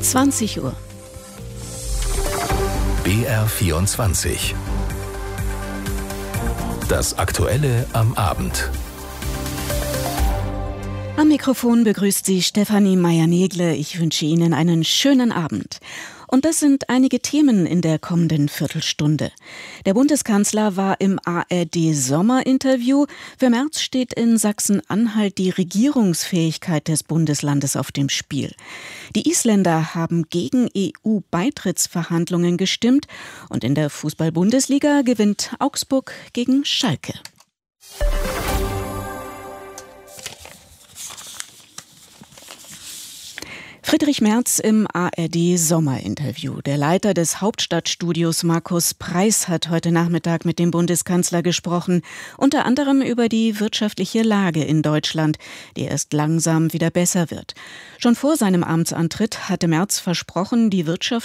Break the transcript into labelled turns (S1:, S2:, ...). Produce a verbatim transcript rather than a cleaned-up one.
S1: zwanzig Uhr.
S2: B R vierundzwanzig. Das Aktuelle am Abend.
S1: Am Mikrofon begrüßt Sie Stefanie Meyer-Negle. Ich wünsche Ihnen einen schönen Abend. Und das sind einige Themen in der kommenden Viertelstunde. Der Bundeskanzler war im A R D-Sommerinterview. Für März steht in Sachsen-Anhalt die Regierungsfähigkeit des Bundeslandes auf dem Spiel. Die Isländer haben gegen E U-Beitrittsverhandlungen gestimmt. Und in der Fußball-Bundesliga gewinnt Augsburg gegen Schalke. Friedrich Merz im A R D-Sommerinterview. Der Leiter des Hauptstadtstudios Markus Preis hat heute Nachmittag mit dem Bundeskanzler gesprochen, unter anderem über die wirtschaftliche Lage in Deutschland, die erst langsam wieder besser wird. Schon vor seinem Amtsantritt hatte Merz versprochen, die Wirtschaft